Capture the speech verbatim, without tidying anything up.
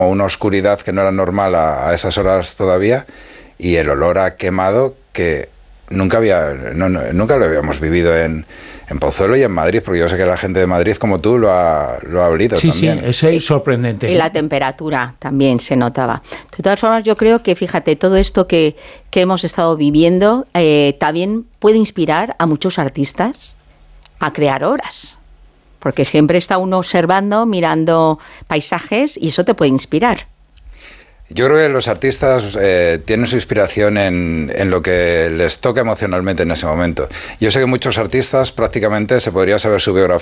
una oscuridad que no era normal a, a esas horas todavía, y el olor a quemado que nunca había, no, no, nunca lo habíamos vivido en, en Pozuelo y en Madrid, porque yo sé que la gente de Madrid, como tú, lo ha, lo ha olido sí, también. Sí, eso es sorprendente. Y la temperatura también se notaba. De todas formas, yo creo que, fíjate, todo esto que, que hemos estado viviendo eh, también puede inspirar a muchos artistas a crear obras. Porque siempre está uno observando, mirando paisajes, y eso te puede inspirar. Yo creo que los artistas eh, tienen su inspiración en, en lo que les toca emocionalmente en ese momento. Yo sé que muchos artistas prácticamente se podría saber su biografía